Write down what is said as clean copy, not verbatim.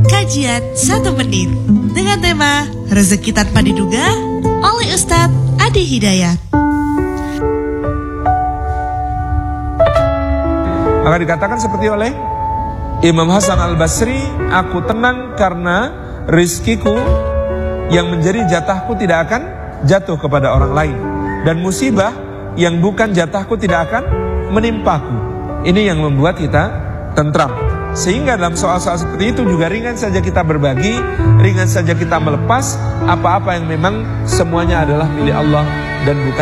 Kajian 1 menit dengan tema Rezeki Tanpa Diduga oleh Ustadz Adi Hidayat. Maka dikatakan seperti oleh Imam Hasan al-Basri, aku tenang karena rizkiku yang menjadi jatahku tidak akan jatuh kepada orang lain, dan musibah yang bukan jatahku tidak akan menimpaku. Ini yang membuat kita tentram. Sehingga dalam soal-soal seperti itu juga ringan saja kita berbagi, ringan saja kita melepas apa-apa yang memang semuanya adalah milik Allah dan bukan